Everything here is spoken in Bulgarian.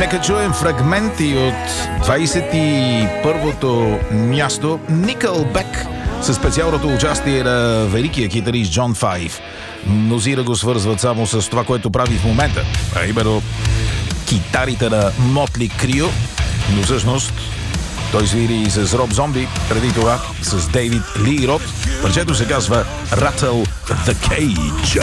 Нека чуем фрагменти от 21-то място Nickelback със специалното участие на великия китарист Джон Файв. Мнозина го свързват само с това, което прави в момента, а именно китарите на Motley Crue, но всъщност той свири и с Роб Зомби, преди това с Дейвид Ли Рот. Парчето се казва Rattle the Cage.